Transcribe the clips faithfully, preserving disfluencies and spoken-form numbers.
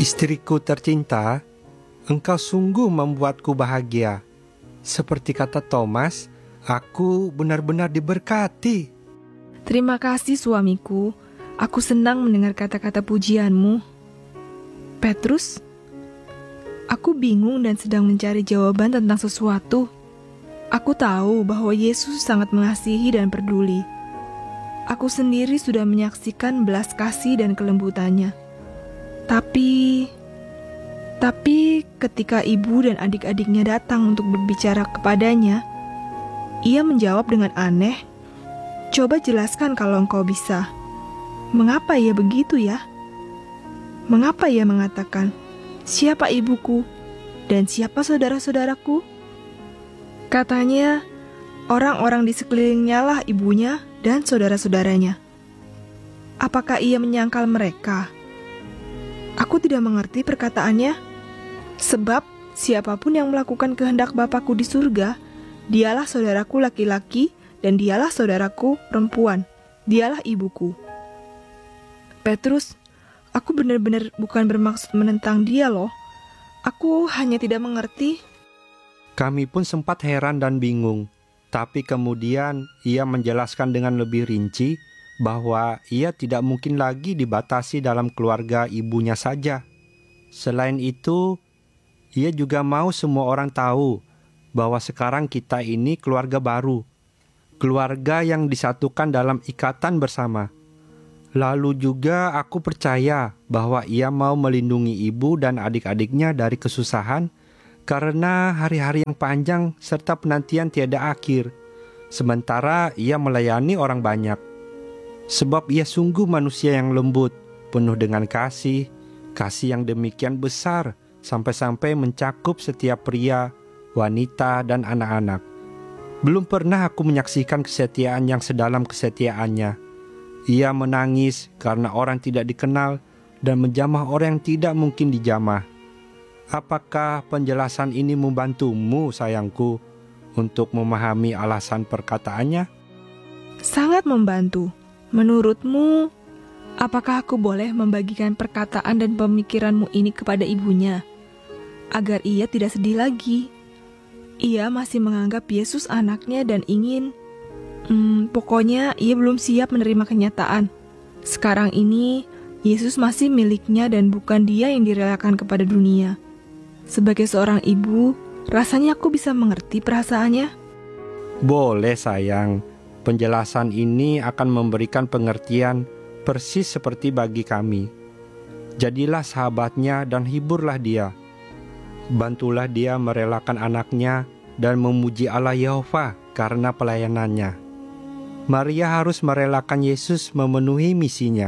Istriku tercinta, engkau sungguh membuatku bahagia. Seperti kata Thomas, aku benar-benar diberkati. Terima kasih suamiku, aku senang mendengar kata-kata pujianmu. Petrus, aku bingung dan sedang mencari jawaban tentang sesuatu. Aku tahu bahwa Yesus sangat mengasihi dan peduli. Aku sendiri sudah menyaksikan belas kasih dan kelembutannya. Tapi, tapi ketika ibu dan adik-adiknya datang untuk berbicara kepadanya, ia menjawab dengan aneh, "Coba jelaskan kalau engkau bisa. Mengapa ia begitu ya? Mengapa ia mengatakan, siapa ibuku dan siapa saudara-saudaraku?" Katanya, orang-orang di sekelilingnya lah ibunya dan saudara-saudaranya. Apakah ia menyangkal mereka? Aku tidak mengerti perkataannya, sebab siapapun yang melakukan kehendak Bapakku di surga, dialah saudaraku laki-laki dan dialah saudaraku perempuan, dialah ibuku. Petrus, aku benar-benar bukan bermaksud menentang dia loh. Aku hanya tidak mengerti. Kami pun sempat heran dan bingung, tapi kemudian ia menjelaskan dengan lebih rinci bahwa ia tidak mungkin lagi dibatasi dalam keluarga ibunya saja. Selain itu, ia juga mau semua orang tahu bahwa sekarang kita ini keluarga baru, keluarga yang disatukan dalam ikatan bersama. Lalu juga aku percaya bahwa ia mau melindungi ibu dan adik-adiknya dari kesusahan karena hari-hari yang panjang serta penantian tiada akhir, sementara ia melayani orang banyak. Sebab ia sungguh manusia yang lembut, penuh dengan kasih, kasih yang demikian besar, sampai-sampai mencakup setiap pria, wanita, dan anak-anak. Belum pernah aku menyaksikan kesetiaan yang sedalam kesetiaannya. Ia menangis karena orang tidak dikenal dan menjamah orang yang tidak mungkin dijamah. Apakah penjelasan ini membantumu, sayangku, untuk memahami alasan perkataannya? Sangat membantu. Menurutmu, apakah aku boleh membagikan perkataan dan pemikiranmu ini kepada ibunya, agar ia tidak sedih lagi? Ia masih menganggap Yesus anaknya dan ingin, hmm, pokoknya ia belum siap menerima kenyataan. Sekarang ini, Yesus masih miliknya dan bukan dia yang direlakan kepada dunia. Sebagai seorang ibu, rasanya aku bisa mengerti perasaannya. Boleh sayang. Penjelasan ini akan memberikan pengertian persis seperti bagi kami. Jadilah sahabatnya dan hiburlah dia. Bantulah dia merelakan anaknya dan memuji Allah Yehova karena pelayanannya. Maria harus merelakan Yesus memenuhi misinya.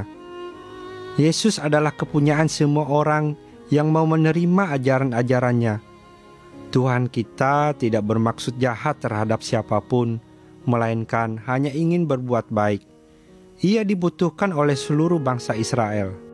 Yesus adalah kepunyaan semua orang yang mau menerima ajaran-ajarannya. Tuhan kita tidak bermaksud jahat terhadap siapapun, melainkan hanya ingin berbuat baik. Ia dibutuhkan oleh seluruh bangsa Israel.